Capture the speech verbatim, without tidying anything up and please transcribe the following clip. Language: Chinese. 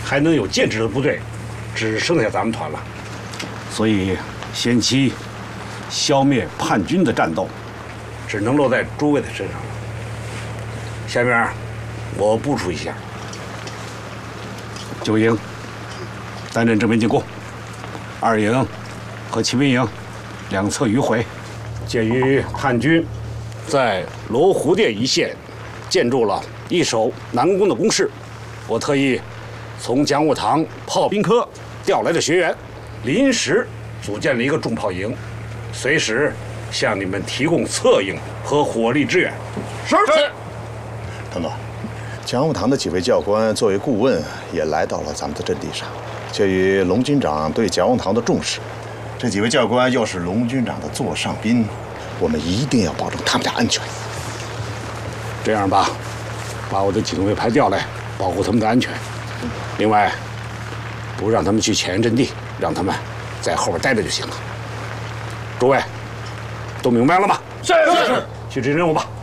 还能有建制的部队，只剩下咱们团了。所以，先期消灭叛军的战斗，只能落在诸位的身上了。下面，我部署一下。九营担任正面进攻，二营和骑兵营两侧迂回。鉴于叛军在罗湖店一线建筑了一手难攻的工事，我特意从讲武堂炮兵科调来的学员，临时组建了一个重炮营，随时向你们提供策应和火力支援。是。 团长，讲武堂的几位教官作为顾问也来到了咱们的阵地上。鉴于龙军长对讲武堂的重视，这几位教官又是龙军长的座上宾，我们一定要保证他们的安全。 这样吧，把我的警卫排调来，保护他们的安全。另外，不让他们去前沿阵地，让他们在后边待着就行了。诸位，都明白了吗？ 是是， 去执行任务吧。